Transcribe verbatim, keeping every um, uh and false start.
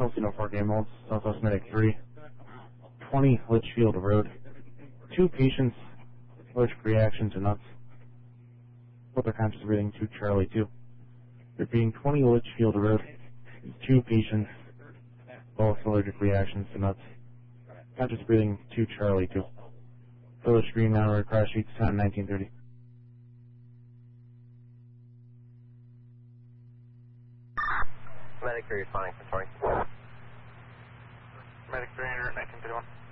Chelsea no four game holds, Southwest Medic three, twenty Litchfield Road. Two patients, allergic reaction to nuts. Both are conscious breathing, two Charlie two. Repeating twenty Litchfield Road. Two patients, both allergic reactions to nuts. Conscious breathing, two Charlie two. Village Green Mountain Road, crash sheets, time nineteen thirty. Medic three responding for Tori. Medic three hundred, nineteen thirty-one.